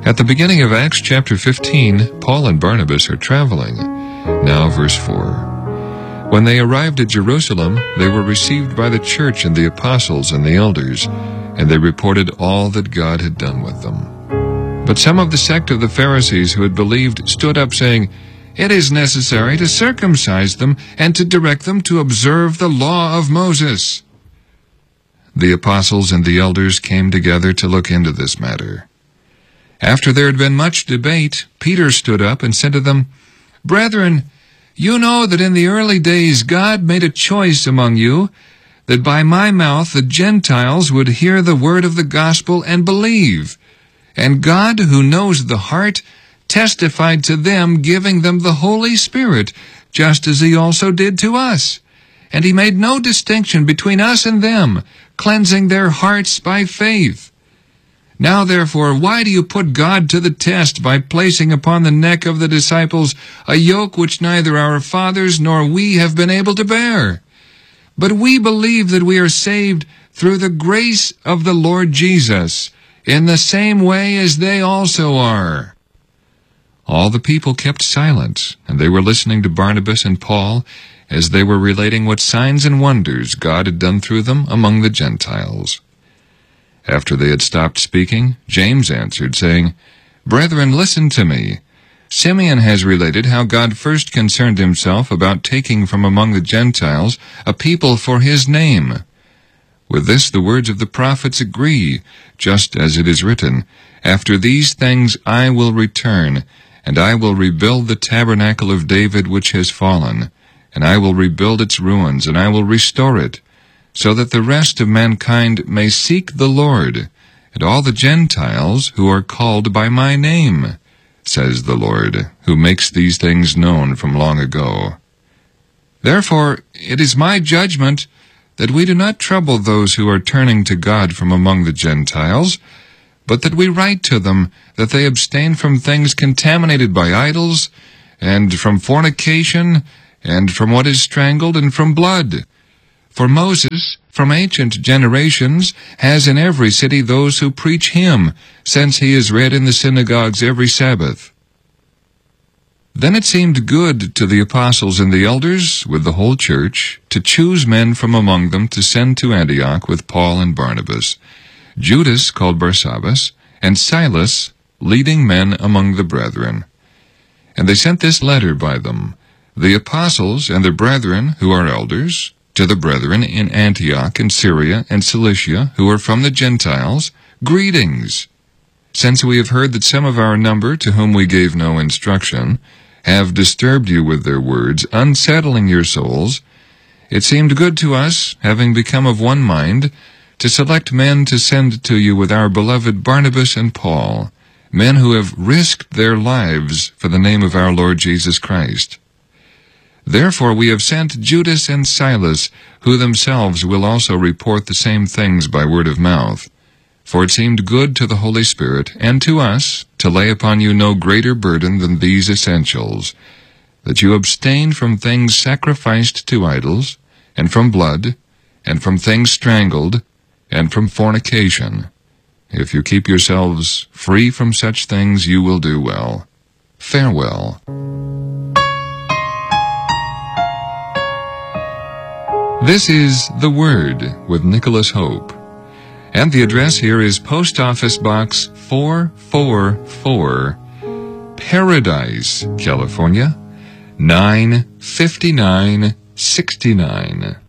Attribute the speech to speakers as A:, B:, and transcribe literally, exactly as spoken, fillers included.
A: At the beginning of Acts chapter fifteen, Paul and Barnabas are traveling. Now verse four. When they arrived at Jerusalem, they were received by the church and the apostles and the elders, and they reported all that God had done with them. But some of the sect of the Pharisees who had believed stood up, saying, "It is necessary to circumcise them and to direct them to observe the law of Moses." The apostles and the elders came together to look into this matter. After there had been much debate, Peter stood up and said to them, "Brethren, you know that in the early days God made a choice among you, that by my mouth the Gentiles would hear the word of the gospel and believe. And God, who knows the heart, testified to them, giving them the Holy Spirit, just as he also did to us. And he made no distinction between us and them, cleansing their hearts by faith. Now therefore, why do you put God to the test by placing upon the neck of the disciples a yoke which neither our fathers nor we have been able to bear? But we believe that we are saved through the grace of the Lord Jesus, in the same way as they also are." All the people kept silent, and they were listening to Barnabas and Paul as they were relating what signs and wonders God had done through them among the Gentiles. After they had stopped speaking, James answered, saying, "Brethren, listen to me. Simeon has related how God first concerned himself about taking from among the Gentiles a people for his name. With this the words of the prophets agree, just as it is written, 'After these things I will return, and I will rebuild the tabernacle of David which has fallen, and I will rebuild its ruins, and I will restore it, so that the rest of mankind may seek the Lord, and all the Gentiles who are called by my name, says the Lord, who makes these things known from long ago. Therefore it is my judgment that we do not trouble those who are turning to God from among the Gentiles, but that we write to them that they abstain from things contaminated by idols, and from fornication, and from what is strangled, and from blood. For Moses, from ancient generations, has in every city those who preach him, since he is read in the synagogues every Sabbath." Then it seemed good to the apostles and the elders, with the whole church, to choose men from among them to send to Antioch with Paul and Barnabas, Judas called Barsabbas, and Silas, leading men among the brethren. And they sent this letter by them, "The apostles and the brethren who are elders, to the brethren in Antioch and Syria and Cilicia, who are from the Gentiles, greetings. Since we have heard that some of our number, to whom we gave no instruction, have disturbed you with their words, unsettling your souls, it seemed good to us, having become of one mind, to select men to send to you with our beloved Barnabas and Paul, men who have risked their lives for the name of our Lord Jesus Christ. Therefore we have sent Judas and Silas, who themselves will also report the same things by word of mouth. For it seemed good to the Holy Spirit and to us to lay upon you no greater burden than these essentials, that you abstain from things sacrificed to idols, and from blood, and from things strangled, and from fornication. If you keep yourselves free from such things, you will do well. Farewell." This is The Word with Nicholas Hope, and the address here is Post Office Box four four four, Paradise, California, nine five nine six nine.